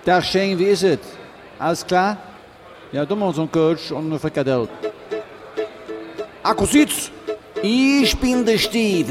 Tag Shane, wie ist es? Alles klar? Ja, du machst so einen Coach und eine Frikadelle. Akku Süd! Ich bin der Steve,